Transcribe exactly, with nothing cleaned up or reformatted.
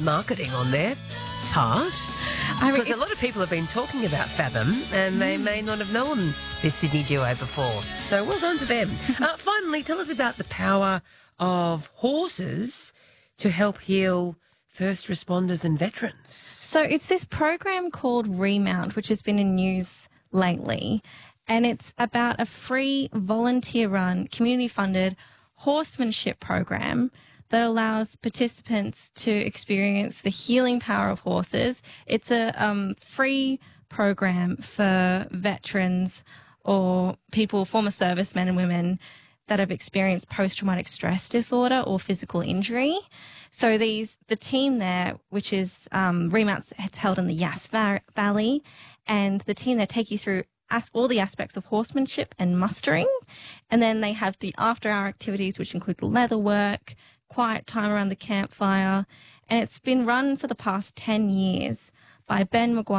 marketing on their part. I mean, Because a lot of people have been talking about Fathom and they may not have known this Sydney duo before. So well done to them. uh, finally, tell us about the power of horses to help heal first responders and veterans. So it's this program called Remount, which has been in news lately, and it's about a free, volunteer-run, community-funded horsemanship program that allows participants to experience the healing power of horses. It's a um, free program for veterans or people, former servicemen and women that have experienced post-traumatic stress disorder or physical injury. So these, the team there, which is um, Remounts, it's held in the Yass Valley, and the team there take you through as, all the aspects of horsemanship and mustering, and then they have the after-hour activities, which include leather work, quiet time around the campfire, and it's been run for the past ten years by Ben Maguire